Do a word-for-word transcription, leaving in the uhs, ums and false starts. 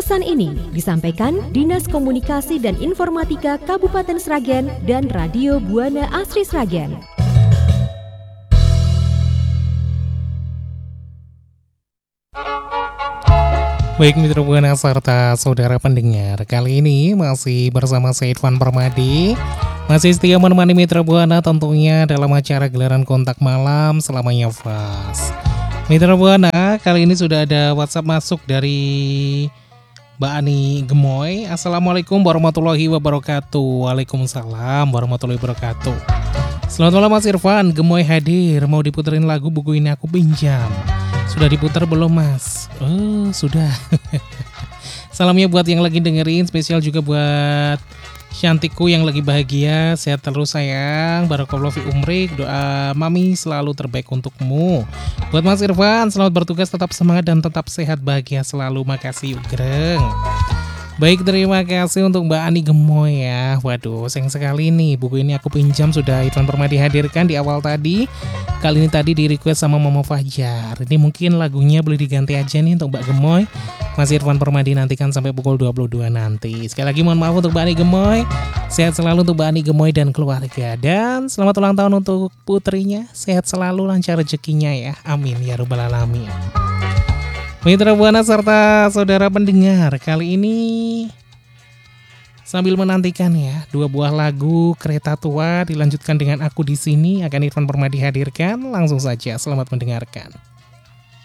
Pesan ini disampaikan Dinas Komunikasi dan Informatika Kabupaten Sragen dan Radio Buana Asri Sragen. Baik mitra Buana serta saudara pendengar, kali ini masih bersama saya Irfan Permadi. Masih setia menemani mitra Buana tentunya dalam acara gelaran kontak malam selamanya Fast. Mitra Buana, kali ini sudah ada WhatsApp masuk dari Mbak Ani Gemoy. Assalamualaikum warahmatullahi wabarakatuh. Waalaikumsalam warahmatullahi wabarakatuh. Selamat malam Mas Irfan, Gemoy hadir. Mau diputerin lagu Buku Ini Aku Pinjam. Sudah diputar belum Mas? Oh sudah. Salamnya buat yang lagi dengerin, spesial juga buat Shantiku yang lagi bahagia. Sehat terus sayang, barakallahu fi umrik. Doa mami selalu terbaik untukmu. Buat Mas Irfan, selamat bertugas, tetap semangat dan tetap sehat, bahagia selalu. Makasih Ugreng. Baik, terima kasih untuk Mbak Ani Gemoy ya. Waduh, sayang sekali nih, Buku Ini Aku Pinjam sudah Irfan Permadi hadirkan di awal tadi. Kali ini tadi di request sama Mama Fajar. Ini mungkin lagunya boleh diganti aja nih untuk Mbak Gemoy. Mas Irfan Permadi nantikan sampai pukul dua puluh dua nanti. Sekali lagi mohon maaf untuk Mbak Ani Gemoy. Sehat selalu untuk Mbak Ani Gemoy dan keluarga. Dan selamat ulang tahun untuk putrinya. Sehat selalu, lancar rezekinya ya. Amin ya rabbal alamin. Mitra Buana serta saudara pendengar, kali ini sambil menantikan ya dua buah lagu Kereta Tua dilanjutkan dengan Aku di Sini akan Irfan Permadi hadirkan. Langsung saja selamat mendengarkan.